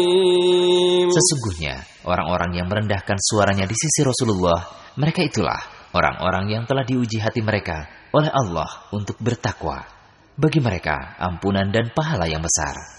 Sesungguhnya, orang-orang yang merendahkan suaranya di sisi Rasulullah, mereka itulah orang-orang yang telah diuji hati mereka oleh Allah untuk bertakwa. Bagi mereka, ampunan dan pahala yang besar.